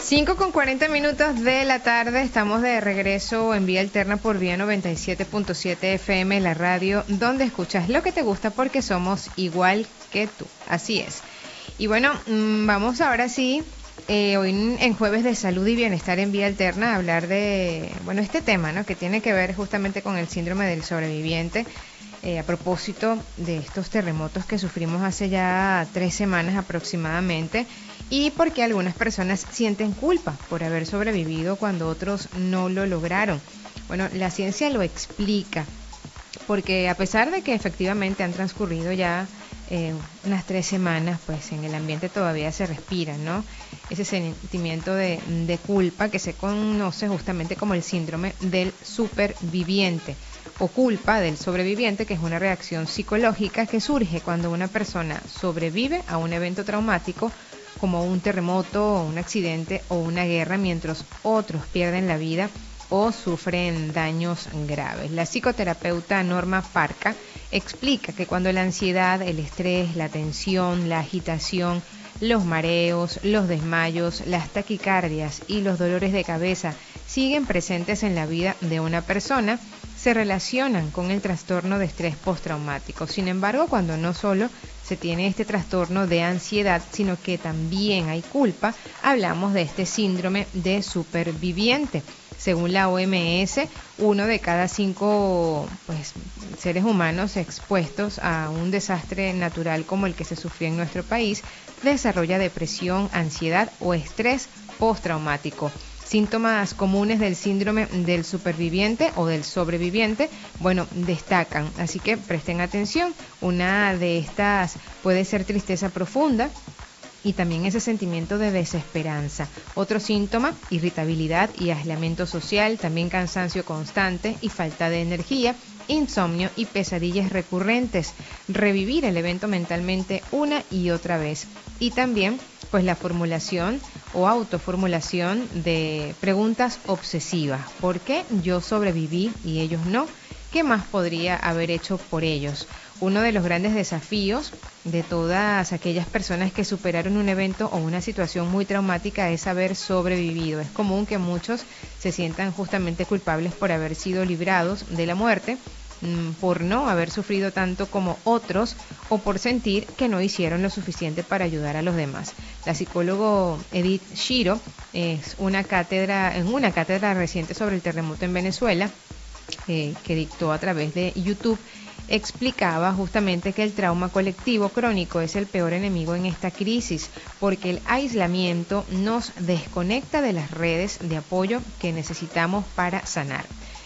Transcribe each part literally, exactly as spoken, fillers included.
cinco con cuarenta minutos de la tarde, estamos de regreso en Vía Alterna por Vía noventa y siete punto siete F M, la radio donde escuchas lo que te gusta porque somos igual que tú, así es. Y bueno, vamos ahora sí, eh, hoy en Jueves de Salud y Bienestar en Vía Alterna a hablar de, bueno, este tema, ¿no? Que tiene que ver justamente con el síndrome del sobreviviente. Eh, a propósito de estos terremotos que sufrimos hace ya tres semanas aproximadamente y porque algunas personas sienten culpa por haber sobrevivido cuando otros no lo lograron. Bueno, la ciencia lo explica, porque a pesar de que efectivamente han transcurrido ya eh, unas tres semanas, pues en el ambiente todavía se respira, ¿no? Ese sentimiento de, de culpa que se conoce justamente como el síndrome del superviviente o culpa del sobreviviente, que es una reacción psicológica que surge cuando una persona sobrevive a un evento traumático como un terremoto, un accidente o una guerra, mientras otros pierden la vida o sufren daños graves. La psicoterapeuta Norma Farca explica que cuando la ansiedad, el estrés, la tensión, la agitación, los mareos, los desmayos, las taquicardias y los dolores de cabeza siguen presentes en la vida de una persona, se relacionan con el trastorno de estrés postraumático. Sin embargo, cuando no solo se tiene este trastorno de ansiedad, sino que también hay culpa, hablamos de este síndrome de superviviente. Según la O M S, uno de cada cinco pues, seres humanos expuestos a un desastre natural como el que se sufrió en nuestro país desarrolla depresión, ansiedad o estrés postraumático. Síntomas comunes del síndrome del superviviente o del sobreviviente, bueno, destacan, así que presten atención. Una de estas puede ser tristeza profunda y también ese sentimiento de desesperanza. Otro síntoma, irritabilidad y aislamiento social, también cansancio constante y falta de energía, insomnio y pesadillas recurrentes, revivir el evento mentalmente una y otra vez. Y también pues la formulación o autoformulación de preguntas obsesivas. ¿Por qué yo sobreviví y ellos no? ¿Qué más podría haber hecho por ellos? Uno de los grandes desafíos de todas aquellas personas que superaron un evento o una situación muy traumática es haber sobrevivido. Es común que muchos se sientan justamente culpables por haber sido librados de la muerte, por no haber sufrido tanto como otros o por sentir que no hicieron lo suficiente para ayudar a los demás. La psicóloga Edith Shiro es una cátedra, en una cátedra reciente sobre el terremoto en Venezuela eh, que dictó a través de YouTube, explicaba justamente que el trauma colectivo crónico es el peor enemigo en esta crisis, porque el aislamiento nos desconecta de las redes de apoyo que necesitamos para sanar.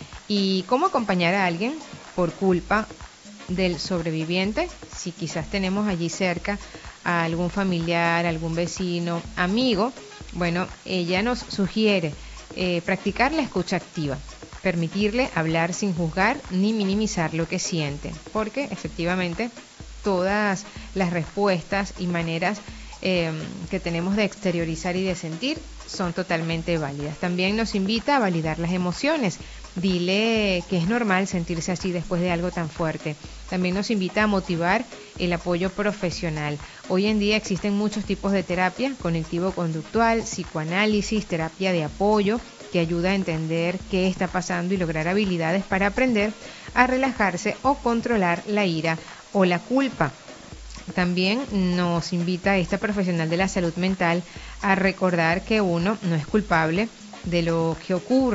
¿Y cómo acompañar a alguien por culpa del sobreviviente? Si quizás tenemos allí cerca a algún familiar, algún vecino, amigo, bueno, ella nos sugiere eh, practicar la escucha activa, permitirle hablar sin juzgar ni minimizar lo que siente, porque efectivamente todas las respuestas y maneras eh, que tenemos de exteriorizar y de sentir son totalmente válidas. También nos invita a validar las emociones. Dile que es normal sentirse así después de algo tan fuerte. También nos invita a motivar el apoyo profesional. Hoy en día existen muchos tipos de terapia, cognitivo-conductual, psicoanálisis, terapia de apoyo, que ayuda a entender qué está pasando y lograr habilidades para aprender a relajarse o controlar la ira o la culpa. También nos invita esta profesional de la salud mental a recordar que uno no es culpable de lo que ocurre